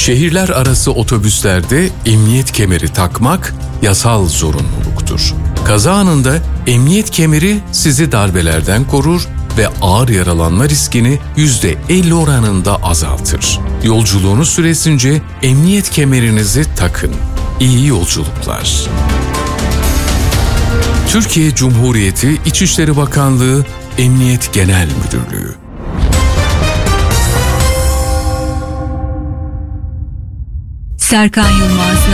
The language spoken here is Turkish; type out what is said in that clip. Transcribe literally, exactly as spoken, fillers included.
Şehirler arası otobüslerde emniyet kemeri takmak yasal zorunluluktur. Kaza anında emniyet kemeri sizi darbelerden korur ve ağır yaralanma riskini yüzde elli oranında azaltır. Yolculuğunuz süresince emniyet kemerinizi takın. İyi yolculuklar. Türkiye Cumhuriyeti İçişleri Bakanlığı Emniyet Genel Müdürlüğü. Serkan Yılmaz'la